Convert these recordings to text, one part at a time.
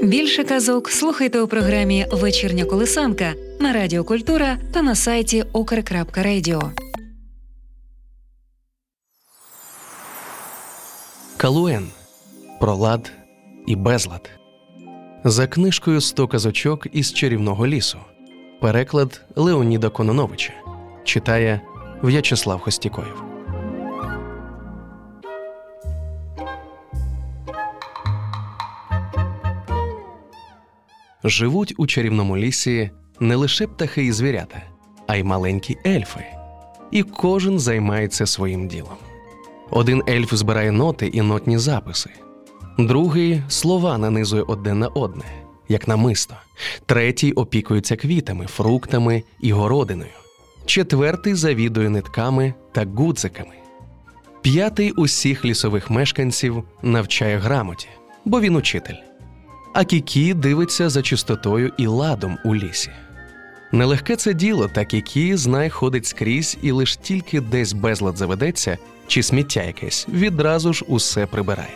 Більше казок слухайте у програмі «Вечірня колисанка» на Радіо Культура та на сайті ukr.radio. Калуен. Про лад і безлад. За книжкою «100 казочок із чарівного лісу». Переклад Леоніда Кононовича. Читає В'ячеслав Хостікоєв. Живуть у чарівному лісі не лише птахи і звірята, а й маленькі ельфи. І кожен займається своїм ділом. Один ельф збирає ноти і нотні записи. Другий слова нанизує одне на одне, як намисто. Третій опікується квітами, фруктами і городиною. Четвертий завідує нитками та гудзиками. П'ятий усіх лісових мешканців навчає грамоті, бо він учитель. А Кікі дивиться за чистотою і ладом у лісі. Нелегке це діло, та Кікі, знай, ходить скрізь і лиш тільки десь безлад заведеться чи сміття якесь, відразу ж усе прибирає.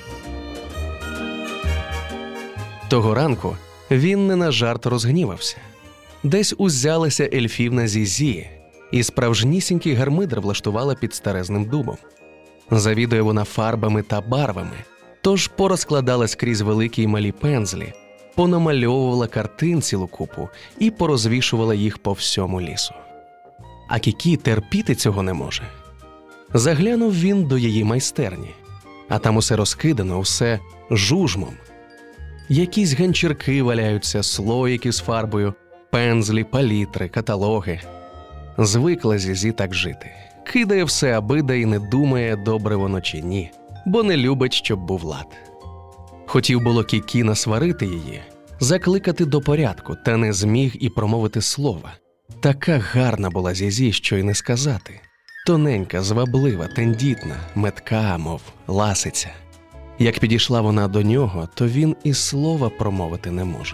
Того ранку він не на жарт розгнівався. Десь узялася ельфівна Зізі і справжнісінький гармидер влаштувала під старезним дубом. Завідує вона фарбами та барвами, тож порозкладала скрізь великі й малі пензлі, понамальовувала картин цілу купу і порозвішувала їх по всьому лісу. А Кікі терпіти цього не може. Заглянув він до її майстерні, а там усе розкидано, усе жужмом. Якісь ганчірки валяються, слоїки з фарбою, пензлі, палітри, каталоги. Звикла Зізі так жити. Кидає все абида і не думає, добре воно чи ні, бо не любить, щоб був лад. Хотів було Кікі насварити її, закликати до порядку, та не зміг і промовити слова. Така гарна була Зізі, що й не сказати. Тоненька, зваблива, тендітна, метка, мов ласиця. Як підійшла вона до нього, то він і слова промовити не може.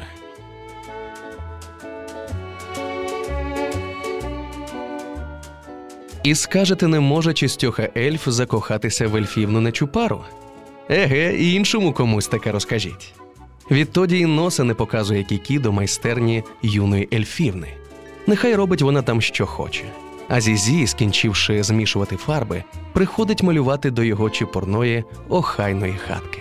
І скажете, не може чистьоха ельф закохатися в ельфівну нечупару? Еге, і іншому комусь таке розкажіть. Відтоді й носа не показує Кікі до майстерні юної ельфівни. Нехай робить вона там що хоче. А Зізі, скінчивши змішувати фарби, приходить малювати до його чепурної охайної хатки.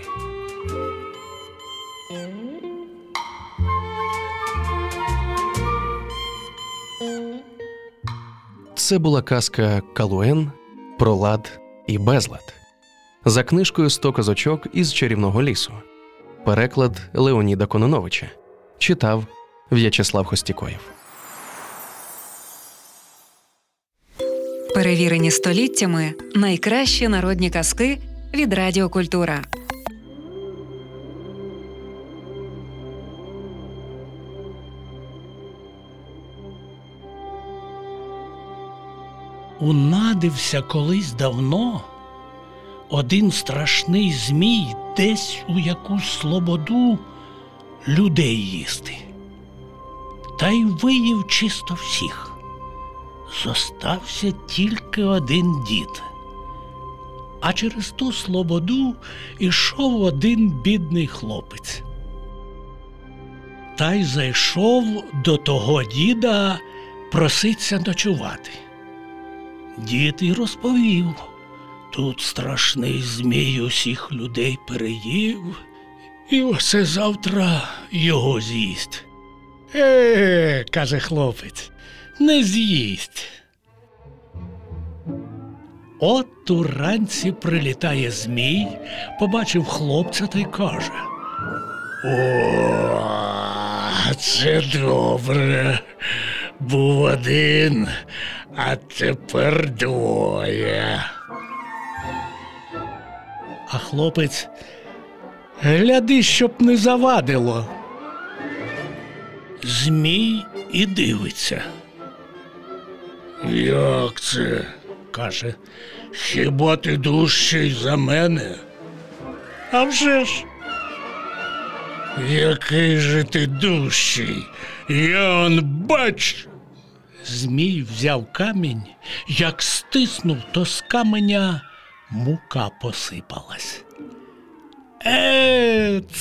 Це була казка «Калуен. Про лад і безлад». За книжкою «100 казочок із чарівного лісу». Переклад Леоніда Кононовича. Читав В'ячеслав Хостікоєв. Перевірені століттями найкращі народні казки від Радіо Культура. Унадився колись давно один страшний змій десь у якусь слободу людей їсти. Та й виїв чисто всіх. Зостався тільки один дід. А через ту слободу ішов один бідний хлопець. Та й зайшов до того діда проситься ночувати. Дід і розповів: тут страшний змій усіх людей переїв, і оце завтра його з'їсть. Каже хлопець, не з'їсть. От уранці прилітає змій, побачив хлопця та й каже: «О, це добре. Був один, а тепер двоє». А хлопець: «Гляди, щоб не завадило». Змій і дивиться. «Як це?» – каже. «Хіба ти дужчий за мене?» «А вже ж!» «Який же ти дужчий? Я он бач!» Змій взяв камінь, як стиснув, то з каменя мука посипалась.